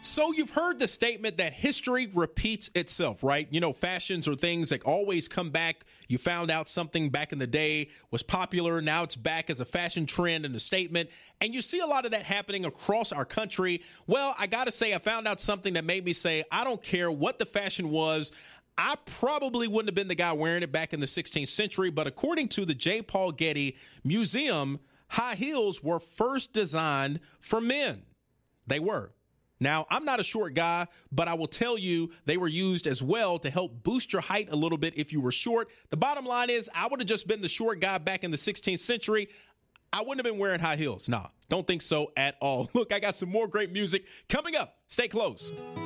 So you've heard the statement that history repeats itself, right? You know, fashions are things that always come back. You found out something back in the day was popular. Now it's back as a fashion trend and a statement. And you see a lot of that happening across our country. Well, I got to say, I found out something that made me say, I don't care what the fashion was. I probably wouldn't have been the guy wearing it back in the 16th century. But according to the J. Paul Getty Museum, high heels were first designed for men. They were. Now, I'm not a short guy, but I will tell you they were used as well to help boost your height a little bit if you were short. The bottom line is I would have just been the short guy back in the 16th century. I wouldn't have been wearing high heels. Nah, don't think so at all. Look, I got some more great music coming up. Stay close.